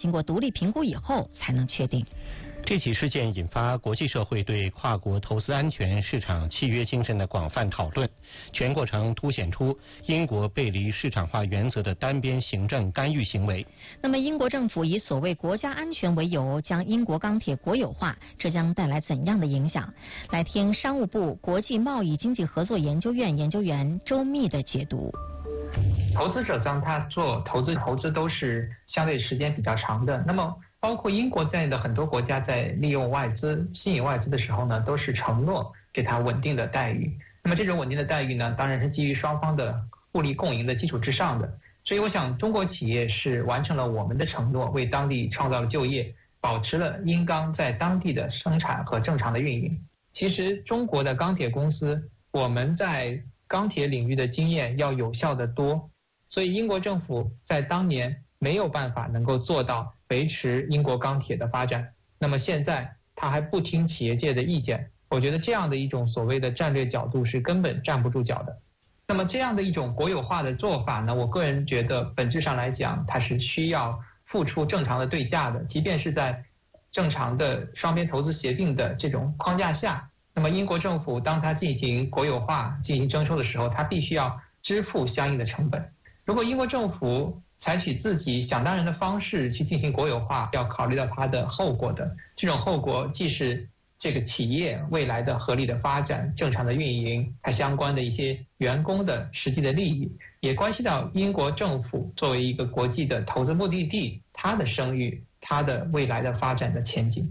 经过独立评估以后才能确定。 这起事件引发国际社会对跨国投资安全市场契约精神的广泛讨论，全过程凸显出英国背离市场化原则的单边行政干预行为。 那么英国政府以所谓国家安全为由将英国钢铁国有化，这将带来怎样的影响？来听商务部国际贸易经济合作研究院研究员周密的解读。 投资者当他做投资都是相对时间比较长的，那么包括英国在内的很多国家在利用外资、吸引外资的时候呢，都是承诺给他稳定的待遇。那么这种稳定的待遇呢，当然是基于双方的互利共赢的基础之上的。所以我想，中国企业是完成了我们的承诺，为当地创造了就业，保持了英钢在当地的生产和正常的运营。其实中国的钢铁公司，我们在钢铁领域的经验要有效得多，所以英国政府在当年没有办法能够做到维持英国钢铁的发展，那么现在他还不听企业界的意见，我觉得这样的一种所谓的战略角度是根本站不住脚的。那么这样的一种国有化的做法呢，我个人觉得本质上来讲，它是需要付出正常的对价的，即便是在正常的双边投资协定的这种框架下，那么英国政府当它进行国有化、进行征收的时候，它必须要支付相应的成本。如果英国政府采取自己想当然的方式去进行国有化，要考虑到它的后果的，这种后果既是这个企业未来的合理的发展、正常的运营，它相关的一些员工的实际的利益，也关系到英国政府作为一个国际的投资目的地，它的声誉、它的未来的发展的前景。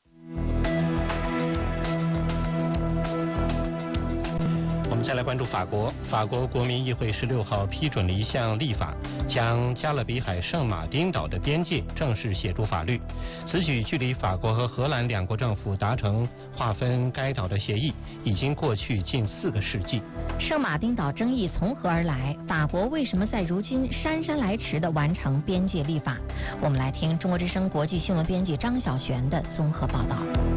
我们再来关注法国。法国国民议会16号批准了一项立法，将加勒比海圣马丁岛的边界正式写入法律。此举距离法国和荷兰两国政府达成划分该岛的协议已经过去近4个世纪。 圣马丁岛争议从何而来？法国为什么在如今姗姗来迟地完成边界立法？我们来听中国之声国际新闻编辑张晓璇的综合报道。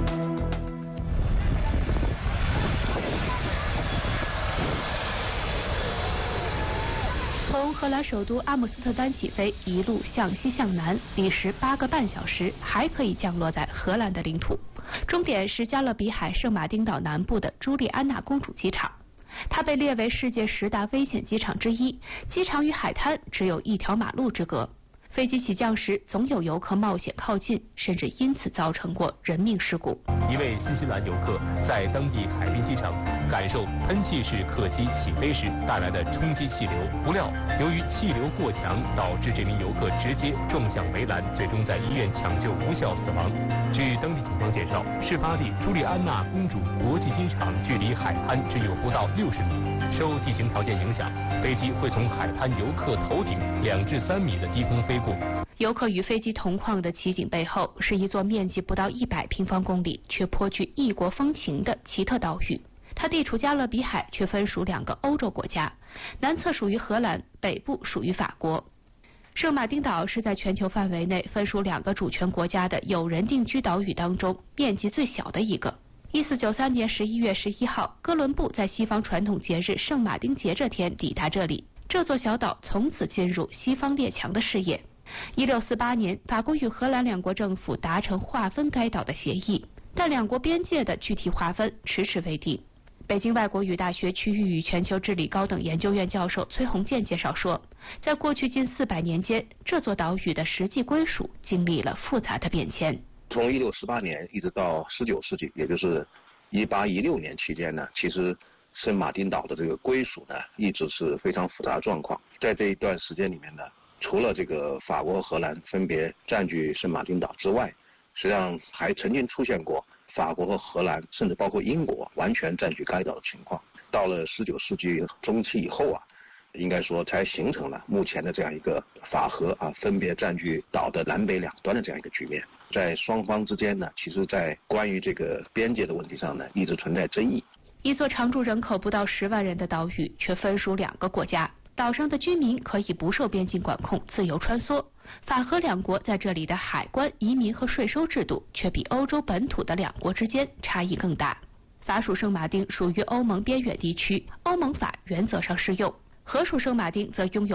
从荷兰首都阿姆斯特丹起飞，一路向西向南，历时8个半小时，还可以降落在荷兰的领土。终点是加勒比海圣马丁岛南部的朱莉安娜公主机场，它被列为世界10大危险机场之一。机场与海滩只有1条马路之隔，飞机起降时总有游客冒险靠近，甚至因此造成过人命事故。 一位新西兰游客在当地海滨机场感受喷气式客机起飞时带来的冲击气流，不料由于气流过强，导致这名游客直接撞向围栏，最终在医院抢救无效死亡。据当地警方介绍，事发地朱莉安娜公主国际机场距离海滩只有不到60米，受地形条件影响，飞机会从海滩游客头顶2至3米的低空飞过。 游客与飞机同框的奇景背后，是一座面积不到100平方公里却颇具异国风情的奇特岛屿。它地处加勒比海，却分属2个欧洲国家，南侧属于荷兰，北部属于法国。圣马丁岛是在全球范围内分属2个主权国家的有人定居岛屿当中面积最小的一个。1493年11月11号，哥伦布在西方传统节日圣马丁节这天抵达这里，这座小岛从此进入西方列强的视野。1648年，法国与荷兰2国政府达成划分该岛的协议，但2国边界的具体划分迟迟未定。北京外国语大学区域与全球治理高等研究院教授崔洪建介绍说，在过去近400年间，这座岛屿的实际归属经历了复杂的变迁。 从1618年一直到19世纪，也就是1816年期间呢，其实圣马丁岛的这个归属呢，一直是非常复杂的状况。在这一段时间里面呢，除了这个法国和荷兰分别占据圣马丁岛之外，实际上还曾经出现过法国和荷兰，甚至包括英国完全占据该岛的情况。到了19世纪中期以后啊，应该说才形成了目前的这样一个法荷分别占据岛的南北2端的这样一个局面。在双方之间呢，其实在关于这个边界的问题上呢，一直存在争议。 一座常住人口不到10万人的岛屿，却分属2个国家。岛上的居民可以不受边境管控，自由穿梭。法荷2国在这里的海关、移民和税收制度却比欧洲本土的2国之间差异更大。法属圣马丁属于欧盟边远地区，欧盟法原则上适用；荷属圣马丁则拥有